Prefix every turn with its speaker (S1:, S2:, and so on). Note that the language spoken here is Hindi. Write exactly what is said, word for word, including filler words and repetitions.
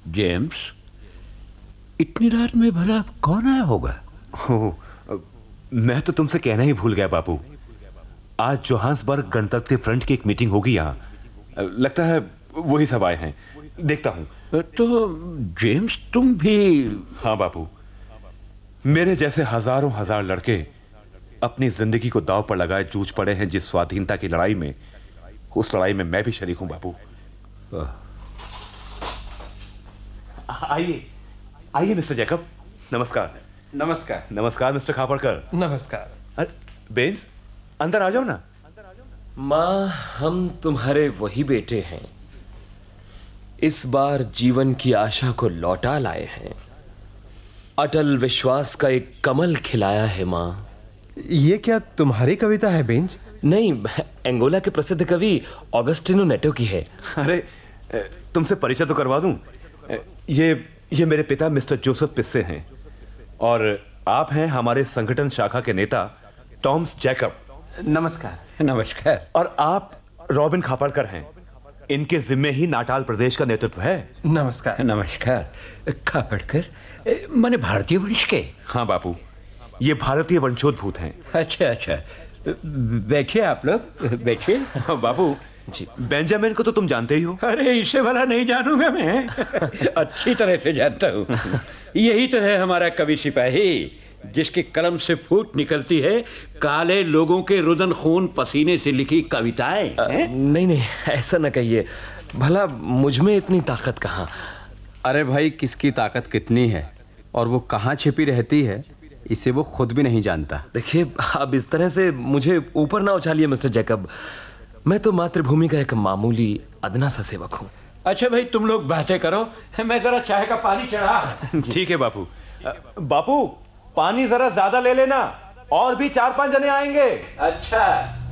S1: जेम्स, इतनी रात में भला कौन आया होगा?
S2: ओ, मैं तो तुमसे कहना ही भूल गया बापू। आज जोहान्सबर्ग गणतंत्र फ्रंट की एक मीटिंग होगी यहाँ। लगता है वही सब आए हैं। देखता हूं।
S1: तो जेम्स तुम भी?
S2: हाँ बापू, मेरे जैसे हजारों हजार लड़के अपनी जिंदगी को दांव पर लगाए जूझ पड़े हैं जिस स्वाधीनता की लड़ाई में, उस लड़ाई में मैं भी शरीक हूं बापू। आइए आइए मिस्टर जैकब। नमस्कार।
S3: नमस्कार।
S2: नमस्कार मिस्टर खापड़कर।
S3: नमस्कार।
S2: बेंस, अंदर आ जाओ ना।
S4: माँ, हम तुम्हारे वही बेटे हैं। इस बार जीवन की आशा को लौटा लाए हैं। अटल विश्वास का एक कमल खिलाया है माँ।
S3: ये क्या तुम्हारी कविता है बेंच?
S4: नहीं, एंगोला के प्रसिद्ध कवि ऑगस्टिनो नेटो की है।
S2: अरे तुमसे परिचय तो करवा दूं। ये ये मेरे पिता मिस्टर जोसेफ पिस्से हैं और आप हैं हमारे संगठन शाखा के नेता टॉम्स जैकब।
S1: नमस्कार। नमस्कार।
S2: और आप रॉबिन खापड़कर हैं। इनके जिम्मे ही नाटाल प्रदेश का नेतृत्व है।
S3: नमस्कार।
S1: नमस्कार। खापड़कर माने भारतीय वंश के?
S2: हाँ बापू, ये भारतीय वंशोद्भूत हैं।
S1: अच्छा अच्छा, बैठिए आप लोग, बैठिए।
S2: बापू जी, बेंजामिन को तो तुम जानते ही हो।
S1: अरे इससे भला नहीं जानूंगा मैं? अच्छी तरह से जानता हूँ। यही तो है हमारा कवि सिपाही, जिसकी कलम से फूट निकलती है काले लोगों के रुदन खून पसीने से लिखी कविताएं।
S4: नहीं नहीं, ऐसा न कहिए। भला मुझ में इतनी ताकत कहाँ?
S5: अरे भाई, किसकी ताकत कितनी है और वो कहाँ छिपी रहती है, इसे वो खुद भी नहीं जानता।
S4: देखिए, अब इस तरह से मुझे ऊपर ना उछालिए मिस्टर जैकब। मैं तो मातृभूमि का एक मामूली अदना सा सेवक हूँ।
S1: अच्छा भाई, तुम लोग बातें करो, मैं जरा चाय का पानी चढ़ा।
S2: ठीक है बापू। बापू, पानी जरा ज्यादा ले लेना, और भी चार पांच जने आएंगे।
S1: अच्छा।